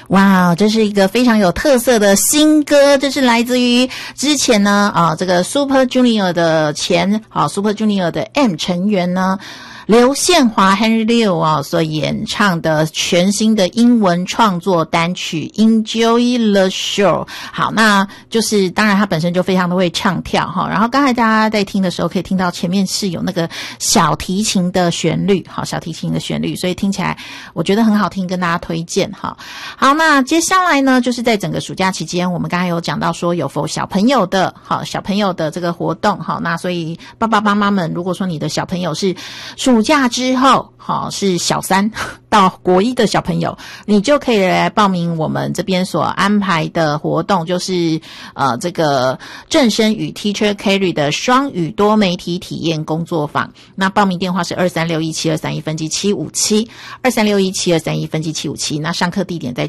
哇，这是一个非常有特色的新歌，这是来自于之前呢这个 Super Junior 的Super Junior 的 M 成员呢刘宪华 Henry Liu 所演唱的全新的英文创作单曲 Enjoy the Show。 好，那就是当然他本身就非常的会唱跳然后刚才大家在听的时候可以听到前面是有那个小提琴的旋律，小提琴的旋律，所以听起来我觉得很好听，跟大家推荐好，那接下来呢就是在整个暑假期间，我们刚才有讲到说有否小朋友的这个活动那所以爸爸妈妈们，如果说你的小朋友是暑假之后是小3到国1的小朋友，你就可以来报名我们这边所安排的活动，就是这个正声与 Teacher Carry 的双语多媒体体验工作坊。那报名电话是23617231分机757 23617231分机757，那上课地点在